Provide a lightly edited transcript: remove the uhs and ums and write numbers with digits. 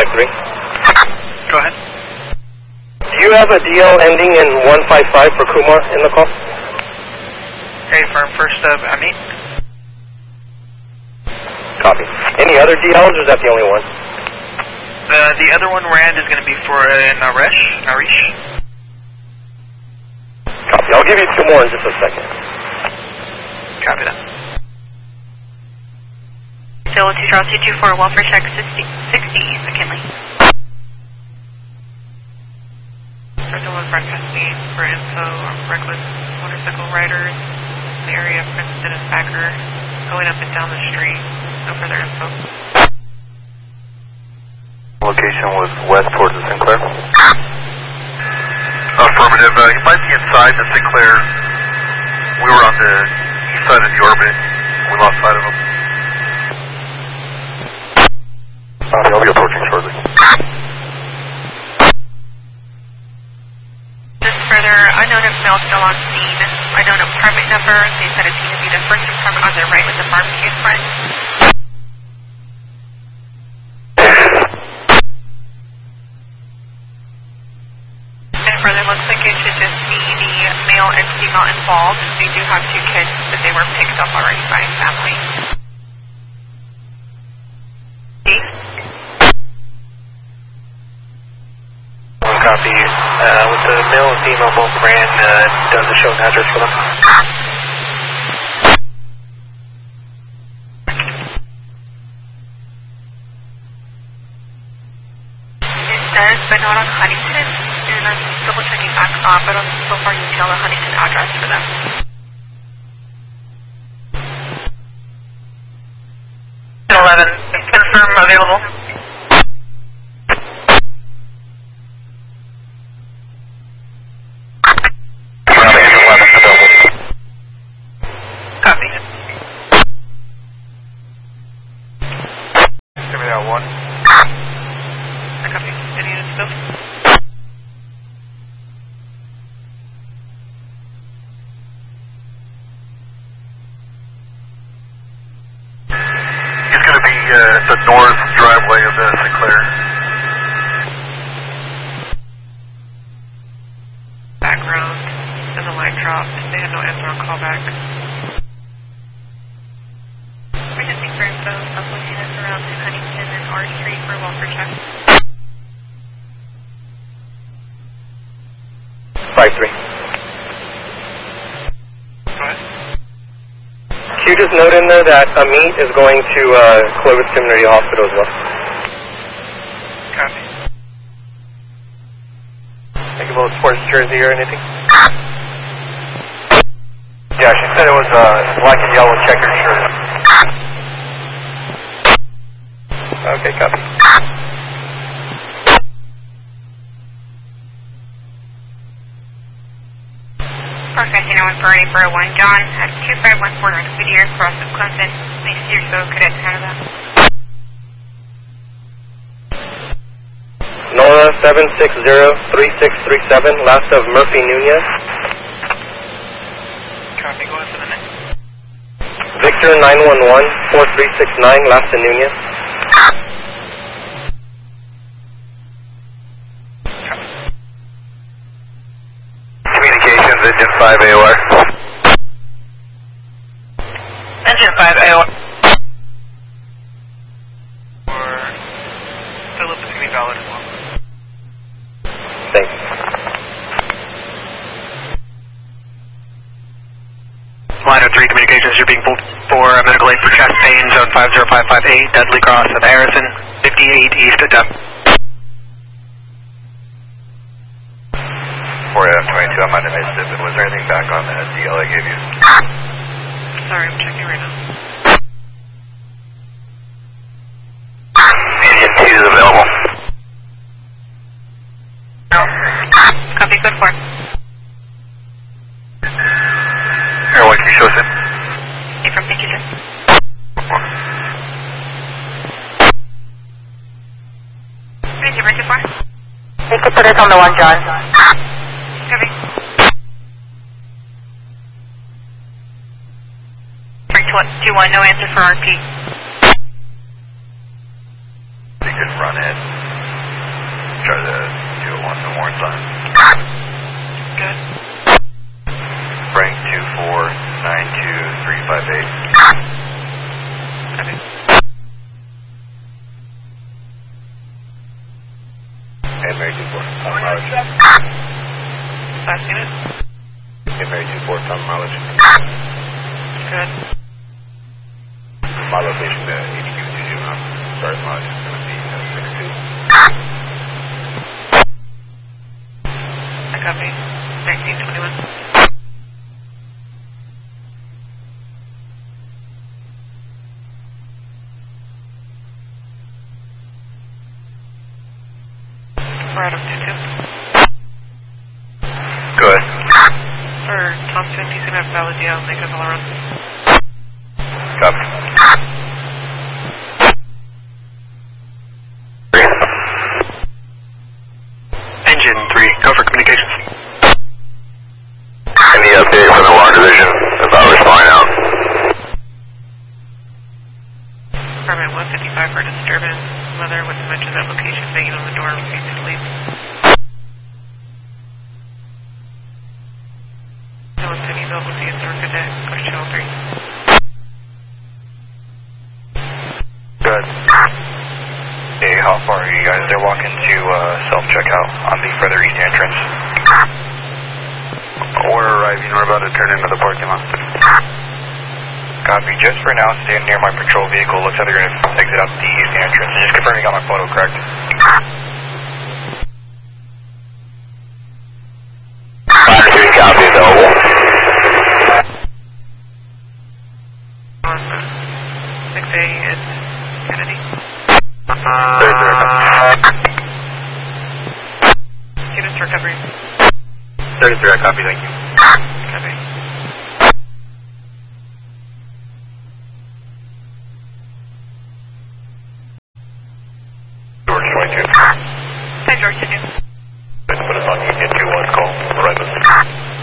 5-3. Go ahead. Do you have a DL ending in 155 for Kumar in the call? Okay, firm first Amit. Copy. Any other DLs, or is that the only one? The other one, Rand, is going to be for Naresh. Copy. I'll give you 2 more in just a second. Copy that. Phil 2-224, welfare check 60 East McKinley. First one broadcast me for info on reckless motorcycle riders in the area of Princeton and Packer going up and down the street. No further info. Location was west towards the Sinclair. Affirmative. You might be inside the Sinclair. We were on the east side of the orbit. We lost sight of them. I'll be approaching shortly. Just further, unknown if male still on scene. Unknown apartment number. They said it's going to be the first apartment on the right with the barbecue in front. And further, looks like it should just be the male and female involved. They do have 2 kids, but they were picked up already by a family. Copy. With the male and female both ran, does it show an address for them? It does, but not on Huntington. And I'm double checking back on, but so far you tell the Huntington address for them. Confirm available. The north driveway of the Sinclair. Background, there's a line drop. They had no answer on callback. We're just for info. Couple units around Huntington and R Street for welfare check. 5-3. Go ahead. Can you just note in there that Amit is going to Clovis Community Hospital as well? Copy. Think about sports jersey or anything? Yeah, she said it was black and yellow checkered shirt. Okay, copy. Broadcasting on Parade for 1 John at 25149 Whittier, cross of Clemson. Next year, so Cadet Canada. Nora 760-3637, last of Murphy Nunez. Copy, go ahead for the next. Victor 911-4369, last of Nunez. Communications, Engine 5 AOR. Engine 5 AOR. Or Philip is going to be valid as well. Thanks. Line 3 communications, you're being pulled for medical aid for chest pain, zone 50558, Dudley Cross of Harrison, 58 east of Dub. 4F22, I might have missed it, but was there anything back on that DL I gave you? Sorry, I'm checking right now. Engine 2 is available. Copy, good for. Airline, can you show us in? From Thank you, sir. Thank you, Richard 4. You could put us on the 1 John. Copy. 321, no answer for RP. They could run it. try to do it once in warrant time. Good. Frank 2492358. Okay. And Mary 24, top mileage. Last unit. And Mary 24, top mileage. Good. My location, EDQ 2 start mileage is going to be 62. I copy. 1921. We're out of 22. Good. For Thompson, he's gonna have valid DL, make us all around. Copy. Engine 3, go for communications. Any update from the Water Division about responding out? Department 155 for disturbance. Mother with dimensions application banging on the door, refusing to leave. No one's any bill with the Azure Cadet, push channel 3. Good. Hey, how far are you guys? They're walking to self-checkout on the further east entrance. We're arriving. We're about to turn into the parking lot. Copy. Just for now, stand near my patrol vehicle. Looks like they're going to exit out the east entrance. And just confirming you got my photo correct. Latitude copy available. On 6A is Kennedy. Units recovery. 33, I copy. Thank you. Copy. George 22. Hi, George, did you? Put us on Union 2-1 call. Right with me.